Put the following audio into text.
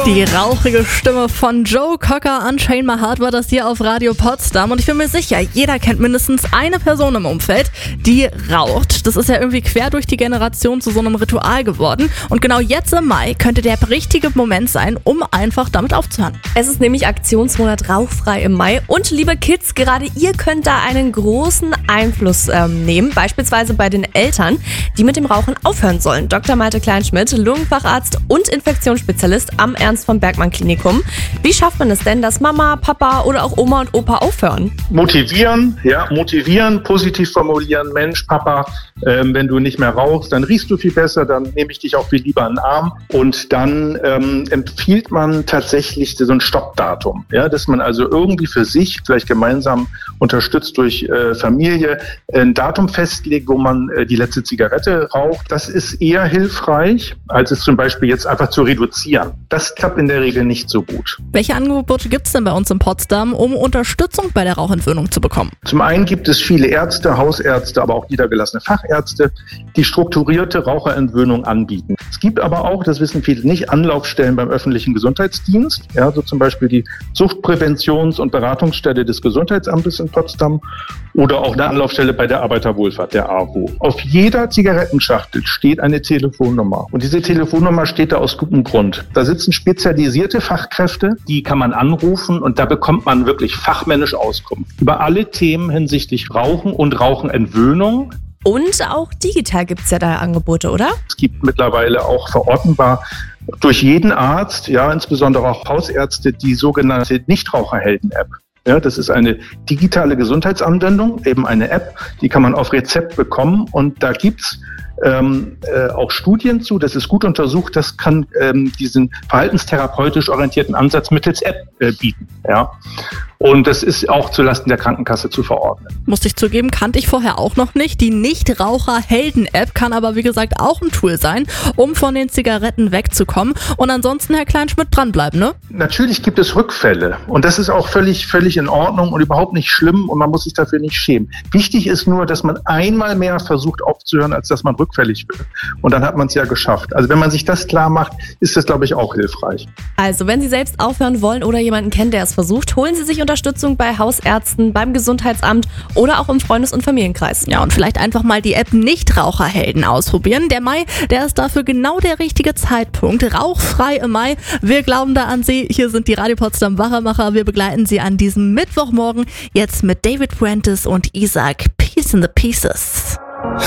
Die rauchige Stimme von Joe Cocker, Unchain My Heart war das hier auf Radio Potsdam. Und ich bin mir sicher, jeder kennt mindestens eine Person im Umfeld, die raucht. Das ist ja irgendwie quer durch die Generation zu so einem Ritual geworden. Und genau jetzt im Mai könnte der richtige Moment sein, um einfach damit aufzuhören. Es ist nämlich Aktionsmonat Rauchfrei im Mai. Und liebe Kids, gerade ihr könnt da einen großen Einfluss nehmen. Beispielsweise bei den Eltern, die mit dem Rauchen aufhören sollen. Dr. Malte Kleinschmidt, Lungenfacharzt und Infektionsspezialist am Ernst-von-Bergmann-Klinikum. Wie schafft man es denn, dass Mama, Papa oder auch Oma und Opa aufhören? Motivieren, positiv formulieren. Mensch, Papa, wenn du nicht mehr rauchst, dann riechst du viel besser, dann nehme ich dich auch viel lieber in den Arm. Und dann empfiehlt man tatsächlich so ein Stoppdatum, ja, dass man also irgendwie für sich, vielleicht gemeinsam unterstützt durch Familie, ein Datum festlegt, wo man die letzte Zigarette raucht. Das ist eher hilfreich, als es zum Beispiel jetzt einfach zu reduzieren. Das klappt in der Regel nicht so gut. Welche Angebote gibt es denn bei uns in Potsdam, um Unterstützung bei der Rauchentwöhnung zu bekommen? Zum einen gibt es viele Ärzte, Hausärzte, aber auch niedergelassene Fachärzte, die strukturierte Raucherentwöhnung anbieten. Es gibt aber auch, das wissen viele nicht, Anlaufstellen beim öffentlichen Gesundheitsdienst, ja, so zum Beispiel die Suchtpräventions- und Beratungsstelle des Gesundheitsamtes in Potsdam oder auch eine Anlaufstelle bei der Arbeiterwohlfahrt, der AWO. Auf jeder Zigarettenschachtel steht eine Telefonnummer. Und diese Telefonnummer steht da aus gutem Grund. Da sitzen spezialisierte Fachkräfte, die kann man anrufen und da bekommt man wirklich fachmännisch Auskunft über alle Themen hinsichtlich Rauchen und Rauchenentwöhnung. Und auch digital gibt es ja da Angebote, oder? Es gibt mittlerweile auch verordnbar durch jeden Arzt, ja, insbesondere auch Hausärzte, die sogenannte Nichtraucherhelden-App. Ja, das ist eine digitale Gesundheitsanwendung, eben eine App, die kann man auf Rezept bekommen und da gibt's auch Studien zu, das ist gut untersucht, das kann diesen verhaltenstherapeutisch orientierten Ansatz mittels App bieten. Ja. Und das ist auch zulasten der Krankenkasse zu verordnen. Musste ich zugeben, kannte ich vorher auch noch nicht. Die Nichtraucher-Helden-App kann aber wie gesagt auch ein Tool sein, um von den Zigaretten wegzukommen. Und ansonsten, Herr Kleinschmidt, dranbleiben, ne? Natürlich gibt es Rückfälle und das ist auch völlig in Ordnung und überhaupt nicht schlimm und man muss sich dafür nicht schämen. Wichtig ist nur, dass man einmal mehr versucht aufzuhören, als dass man rückfällig wird. Und dann hat man es ja geschafft. Also wenn man sich das klar macht, ist das, glaube ich, auch hilfreich. Also wenn Sie selbst aufhören wollen oder jemanden kennen, der es versucht, holen Sie sich Unterstützung bei Hausärzten, beim Gesundheitsamt oder auch im Freundes- und Familienkreis. Ja, und vielleicht einfach mal die App Nichtraucherhelden ausprobieren. Der Mai, der ist dafür genau der richtige Zeitpunkt. Rauchfrei im Mai. Wir glauben da an Sie. Hier sind die Radio Potsdam Wachermacher. Wir begleiten Sie an diesem Mittwochmorgen jetzt mit David Prentice und Isaac. Peace in the Pieces.